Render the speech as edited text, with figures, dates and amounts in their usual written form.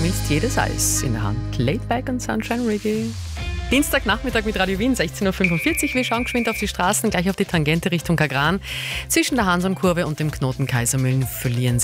ist jedes Eis in der Hand. Laidback und Sunshine Reggae. Dienstagnachmittag mit Radio Wien, 16.45 Uhr. Wir schauen geschwind auf die Straßen, gleich auf die Tangente Richtung Kagran. Zwischen der Hansonkurve und dem Knoten Kaisermühlen verlieren